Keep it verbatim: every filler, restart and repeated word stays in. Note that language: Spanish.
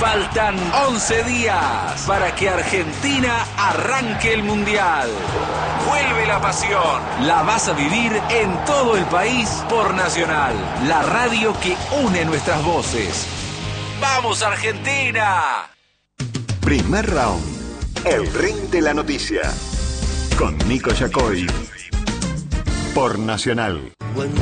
Faltan once días para que Argentina arranque el Mundial. Vuelve la pasión. La vas a vivir en todo el país por Nacional, la radio que une nuestras voces. ¡Vamos, Argentina! Primer round. El ring de la noticia. Con Nico Yacoy. Por Nacional.